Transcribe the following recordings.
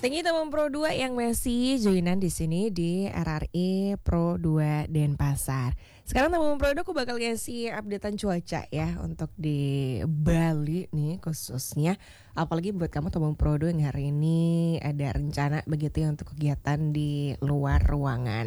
Thank you teman Pro 2 yang masih joinan di sini di RRI Pro 2 Denpasar. Sekarang teman Pro 2 aku bakal ngasih updatean cuaca ya untuk di Bali nih khususnya. Apalagi buat kamu teman Pro 2 yang hari ini ada rencana begitu ya untuk kegiatan di luar ruangan.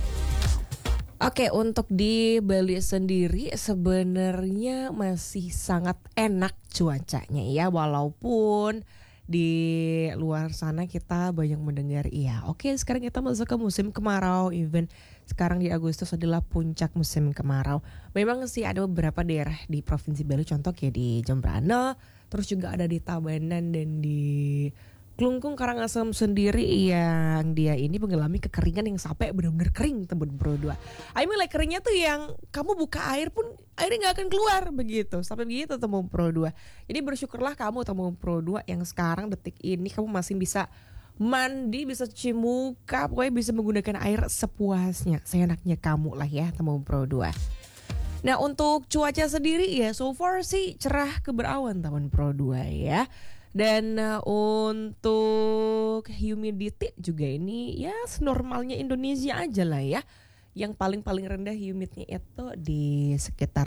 Oke, untuk di Bali sendiri sebenarnya masih sangat enak cuacanya ya, walaupun di luar sana kita banyak mendengar sekarang kita masuk ke musim kemarau, even sekarang di Agustus adalah puncak musim kemarau. Memang sih ada beberapa daerah di Provinsi Bali, contoh kayak di Jembrana, terus juga ada di Tabanan dan di Klungkung Karangasem sendiri yang dia ini mengalami kekeringan yang sampai benar-benar kering teman Pro 2. Keringnya tuh yang kamu buka air pun airnya nggak akan keluar begitu. Sampai begitu teman Pro 2. Jadi bersyukurlah kamu teman Pro 2 yang sekarang detik ini kamu masih bisa mandi, bisa cuci muka, pokoknya bisa menggunakan air sepuasnya, seenaknya kamu lah ya teman Pro 2. Nah untuk cuaca sendiri ya so far sih cerah ke berawan teman Pro 2 ya. Dan untuk humidity juga ini ya senormalnya Indonesia aja lah ya. Yang paling rendah humidnya itu di sekitar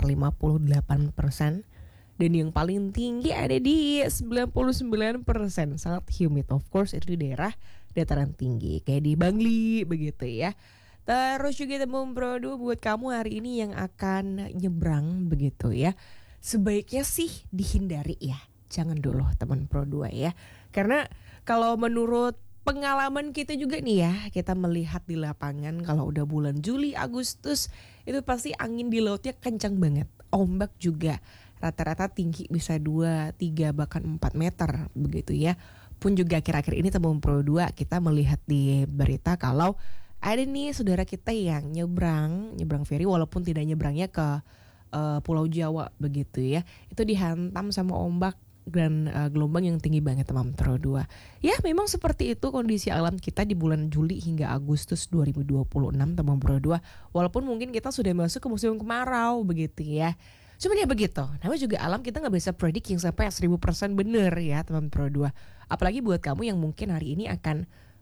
58%. Dan yang paling tinggi ada di 99%. Sangat humid, of course itu di daerah dataran tinggi kayak di Bangli begitu ya. Terus juga teman Pro 2 buat kamu hari ini yang akan nyebrang begitu ya, sebaiknya sih dihindari ya. Jangan dulu teman Pro 2 ya. Karena kalau menurut pengalaman kita juga nih ya, kita melihat di lapangan kalau udah bulan Juli, Agustus itu pasti angin di lautnya kencang banget. Ombak juga rata-rata tinggi bisa 2, 3 bahkan 4 meter begitu ya. Pun juga akhir-akhir ini teman Pro 2 kita melihat di berita kalau ada nih saudara kita yang nyebrang ferry walaupun tidak nyebrangnya ke Pulau Jawa begitu ya. Itu dihantam sama ombak dan gelombang yang tinggi banget teman Pro 2. Ya memang seperti itu kondisi alam kita di bulan Juli hingga Agustus 2026 teman Pro 2. Walaupun mungkin kita sudah masuk ke musim kemarau begitu ya. Cuman ya begitu, namanya juga alam kita gak bisa predik yang sampai 1000% bener ya teman Pro 2. Apalagi buat kamu yang mungkin hari ini akan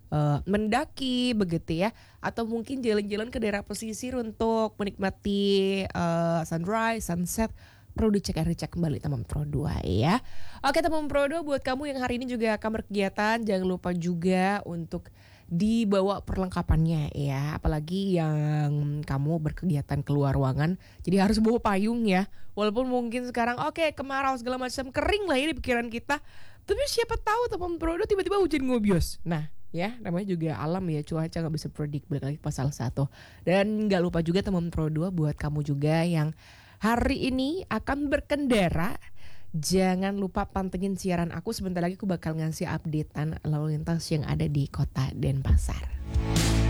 mendaki begitu ya, atau mungkin jalan-jalan ke daerah pesisir untuk menikmati sunrise, sunset, perlu dicek kembali teman Pro 2 ya. Oke teman Pro 2 buat kamu yang hari ini juga akan berkegiatan, jangan lupa juga untuk dibawa perlengkapannya ya. Apalagi yang kamu berkegiatan keluar ruangan, jadi harus bawa payung ya. Walaupun mungkin sekarang kemarau segala macam kering lah ya di pikiran kita, tapi siapa tahu teman Pro 2 tiba-tiba hujan ngobios. Nah ya namanya juga alam ya, cuaca gak bisa predik, balik lagi pasal 1. Dan gak lupa juga teman Pro 2 buat kamu juga yang hari ini akan berkendara, jangan lupa pantengin siaran aku. Sebentar lagi aku bakal ngasih updatean lalu lintas yang ada di kota Denpasar.